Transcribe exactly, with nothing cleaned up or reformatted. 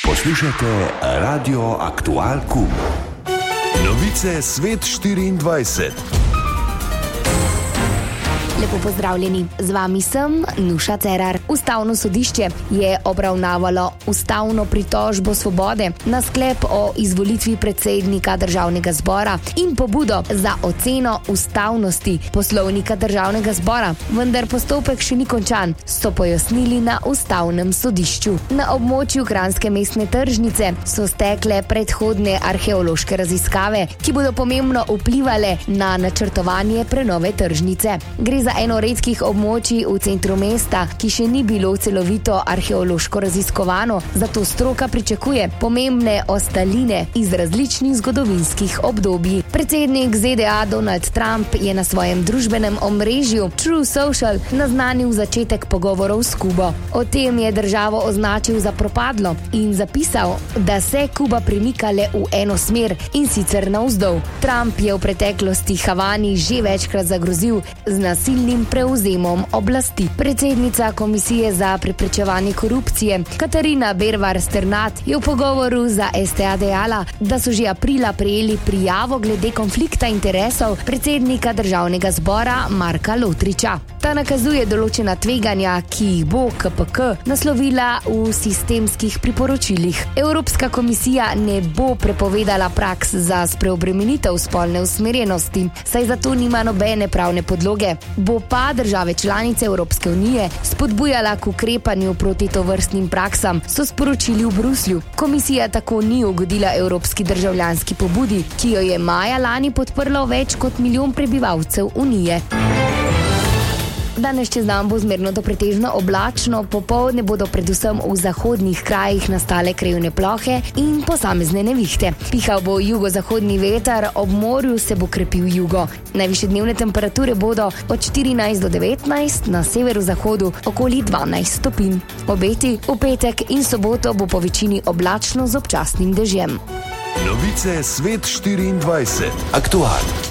Poslušate Radio Aktual Kum. Novice Svet štiriindvajset. Lepo pozdravljeni, z vami sem Nuša Cerar. Ustavno sodišče je obravnavalo ustavno pritožbo Svobode na sklep o izvolitvi predsednika Državnega zbora in pobudo za oceno ustavnosti Poslovnika Državnega zbora, vendar postopek še ni končan, so pojasnili na Ustavnem sodišču. Na območju kranjske mestne tržnice so stekle predhodne arheološke raziskave, ki bodo pomembno vplivale na načrtovanje prenove tržnice. Gre za eno redkih območij v centru mesta, ki še ni bilo celovito arheološko raziskovano, zato stroka pričakuje pomembne ostaline iz različnih zgodovinskih obdobij. Predsednik Z D A Donald Trump je na svojem družbenem omrežju True Social naznanil začetek pogovorov s Kubo. O tem je državo označil za propadlo in zapisal, da se Kuba premika le v eno smer in sicer navzdol. Trump je v preteklosti Havani že večkrat zagrozil z nasilnim prevzemom oblasti. Predsednica Komisije za preprečevanje korupcije Katarina Bervar Sternat je v pogovoru za S T A dejala, da so že aprila prejeli prijavo glede konflikta interesov predsednika Državnega zbora Marka Lotriča. Ta nakazuje določena tveganja, ki jih bo K P K naslovila v sistemskih priporočilih. Evropska komisija ne bo prepovedala praks za spreobremenitev spolne usmerjenosti, saj zato nima nobene pravne podloge. Bo pa države članice Evropske unije spodbujala k ukrepanju proti tovrstnim praksam, so sporočili v Bruslju. Komisija tako ni ugodila evropski državljanski pobudi, ki jo je maja lani podprlo več kot milijon prebivalcev Unije. Danes čez dan bo zmerno do pretežno oblačno, popoldne bodo predvsem v zahodnih krajih nastale krajevne plohe in posamezne nevihte. Pihal bo jugozahodni veter, ob morju se bo krepil jugo. Najvišje dnevne temperature bodo od štirinajst do devetnajst, na severozahodu okoli dvanajst stopinj. Obeti v petek in soboto bo po večini oblačno z občasnim dežjem. Novice Svet štiriindvajset. Aktual.